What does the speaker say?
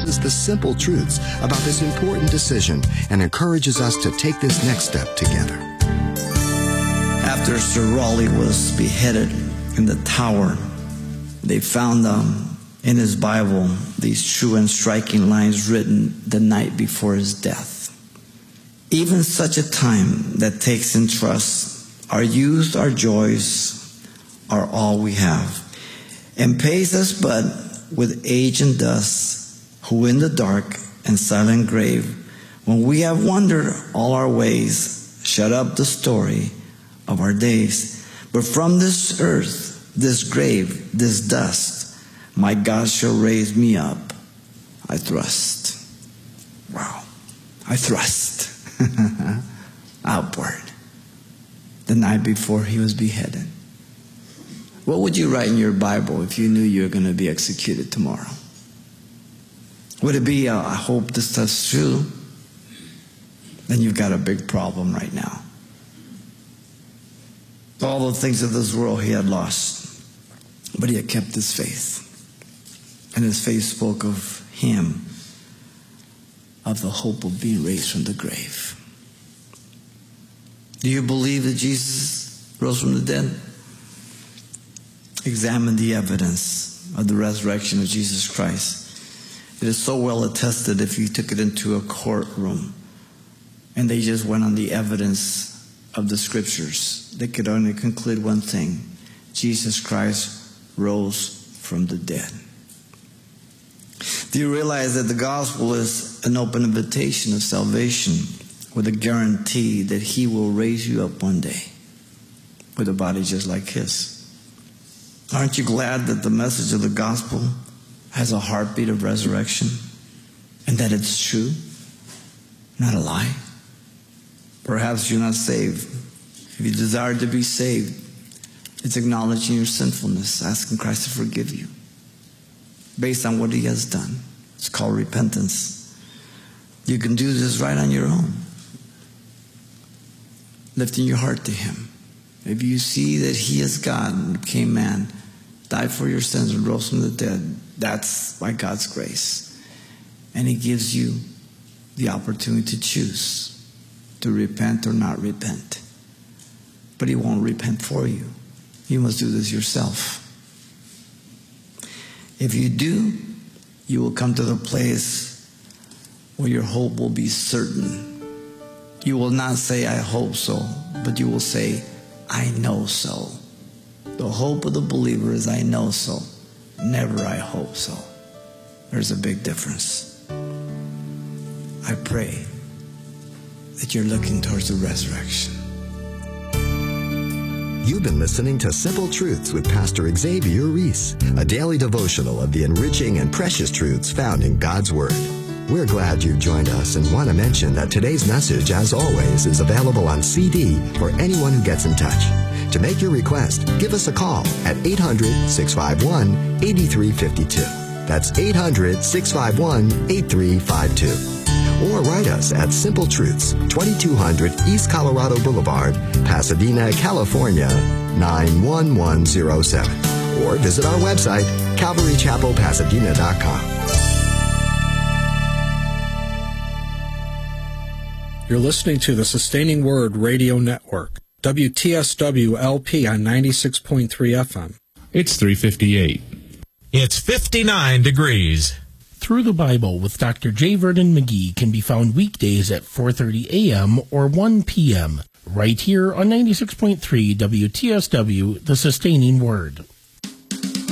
us the simple truths about this important decision and encourages us to take this next step together. After Sir Raleigh was beheaded in the Tower, they found in his Bible these true and striking lines written the night before his death. Even such a time that takes in trust, our youth, our joys, are all we have, and pays us but with age and dust, who in the dark and silent grave, when we have wandered all our ways, shut up the story of our days. But from this earth, this grave, this dust, my God shall raise me up, I thrust. Wow, I thrust outward the night before he was beheaded. What would you write in your Bible if you knew you were going to be executed tomorrow? Would it be, I hope this stuff's true? Then you've got a big problem right now. All the things of this world he had lost, but he had kept his faith. And his faith spoke of him, of the hope of being raised from the grave. Do you believe that Jesus rose from the dead? Examine the evidence of the resurrection of Jesus Christ. It is so well attested if you took it into a courtroom and they just went on the evidence of the scriptures, they could only conclude one thing: Jesus Christ rose from the dead. Do you realize that the gospel is an open invitation of salvation with a guarantee that he will raise you up one day with a body just like his? Aren't you glad that the message of the gospel has a heartbeat of resurrection and that it's true, not a lie? Perhaps you're not saved. If you desire to be saved, it's acknowledging your sinfulness, asking Christ to forgive you based on what he has done. It's called repentance. You can do this right on your own, lifting your heart to him. If you see that he is God and became man, died for your sins and rose from the dead, that's by God's grace. And he gives you the opportunity to choose to repent or not repent. But he won't repent for you. You must do this yourself. If you do, you will come to the place where your hope will be certain. You will not say, I hope so, but you will say, I know so. The hope of the believer is I know so, never I hope so. There's a big difference. I pray that you're looking towards the resurrection. You've been listening to Simple Truths with Pastor Xavier Reese, a daily devotional of the enriching and precious truths found in God's Word. We're glad you've joined us and want to mention that today's message, as always, is available on CD for anyone who gets in touch. To make your request, give us a call at 800-651-8352. That's 800-651-8352. Or write us at Simple Truths, 2200 East Colorado Boulevard, Pasadena, California, 91107. Or visit our website, CalvaryChapelPasadena.com. You're listening to the Sustaining Word Radio Network, WTSW-LP on 96.3 FM. It's 3:58. It's 59 degrees. Through the Bible with Dr. J. Vernon McGee can be found weekdays at 4:30 a.m. or 1 p.m. right here on 96.3 WTSW, the Sustaining Word.